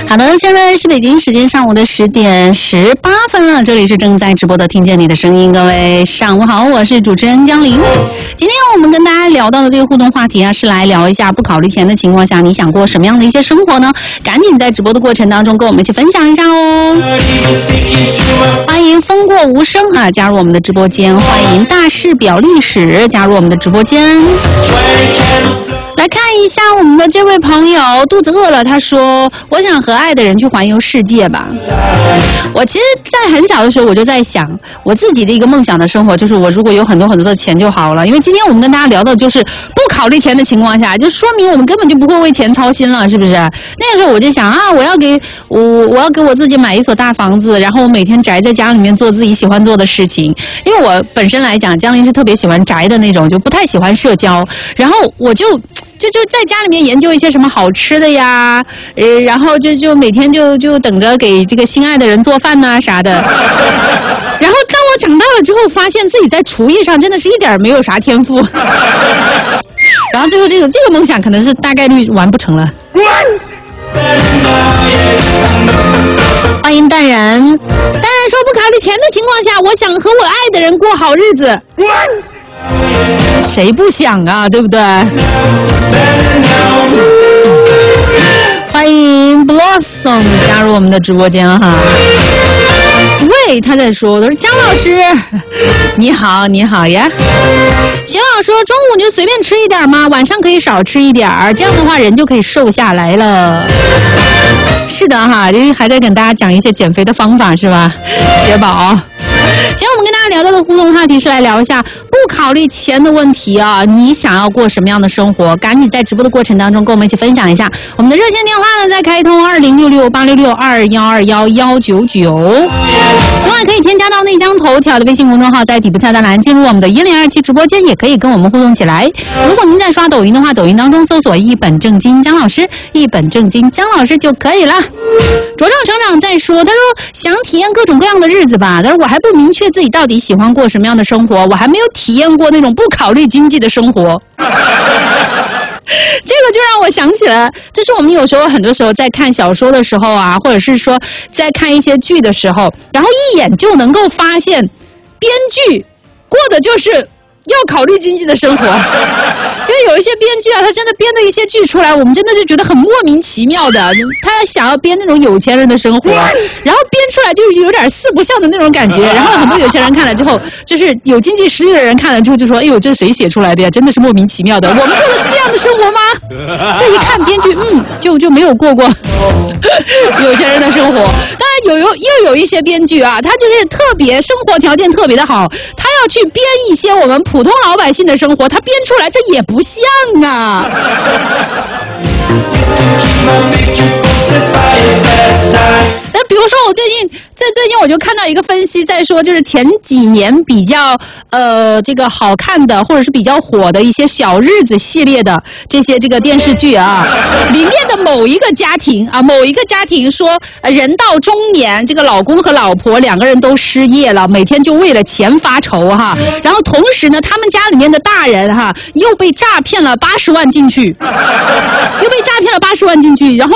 好的，现在是北京时间上午的10点18分了，这里是正在直播的听见你的声音，各位上午好，我是主持人江玲。今天我们跟大家聊到的这个互动话题啊，是来聊一下不考虑钱的情况下，你想过什么样的一些生活呢？赶紧在直播的过程当中跟我们一起分享一下哦。欢迎风过无声啊，加入我们的直播间，欢迎大事表历史加入我们的直播间。来看一下我们的这位朋友肚子饿了，他说我想和爱的人去环游世界吧。我其实在很小的时候我就在想，我自己的一个梦想的生活就是我如果有很多很多的钱就好了，因为今天我们跟大家聊的就是不考虑钱的情况下，就说明我们根本就不会为钱操心了，是不是？那个时候我就想啊，我要给我自己买一所大房子，然后我每天宅在家里面做自己喜欢做的事情。因为我本身来讲，江玲是特别喜欢宅的那种，就不太喜欢社交，然后我就在家里面研究一些什么好吃的呀，然后就每天就等着给这个心爱的人做饭呐啥的。然后当我长大了之后，发现自己在厨艺上真的是一点没有啥天赋。然后最后这个梦想可能是大概率完不成了。欢迎淡然说不考虑钱的情况下，我想和我爱的人过好日子。谁不想啊，对不对？欢迎 Blossom 加入我们的直播间哈。喂，他在说，他说江老师，你好呀。徐老说中午你就随便吃一点吗？晚上可以少吃一点，这样的话人就可以瘦下来了。是的哈，这还在跟大家讲一些减肥的方法是吧？雪宝。今天我们跟大家聊到的互动话题是来聊一下不考虑钱的问题啊，你想要过什么样的生活？赶紧在直播的过程当中跟我们一起分享一下。我们的热线电话呢在开通2066-866-212199，另外可以添加到内江头条的微信公众号，在底部菜单栏进入我们的1027直播间，也可以跟我们互动起来。如果您在刷抖音的话，抖音当中搜索一本正经江老师，一本正经江老师就可以了。茁壮成长在说，他说想体验各种各样的日子吧，但是我还不明确自己到底喜欢过什么样的生活，我还没有体验过那种不考虑经济的生活。这个就让我想起了，就是我们有时候很多时候在看小说的时候啊，或者是说在看一些剧的时候，然后一眼就能够发现编剧过的就是要考虑经济的生活。因为有一些编剧啊，他真的编的一些剧出来，我们真的就觉得很莫名其妙的，他想要编那种有钱人的生活，然后编出来就有点四不像的那种感觉，然后很多有钱人看了之后，就是有经济实力的人看了之后就说，哎呦，这是谁写出来的呀？真的是莫名其妙的，我们过的是这样的生活吗？这一看编剧就没有过有钱人的生活。当然又有一些编剧啊，他就是特别生活条件特别的好，他要去编一些我们普通老百姓的生活，他编出来这也不像啊。那比如说我最近我就看到一个分析在说，就是前几年比较这个好看的或者是比较火的一些小日子系列的这些这个电视剧啊，里面的某一个家庭说人到中年，这个老公和老婆两个人都失业了，每天就为了钱发愁哈，然后同时呢他们家里面的大人哈又被诈骗了80万进去，然后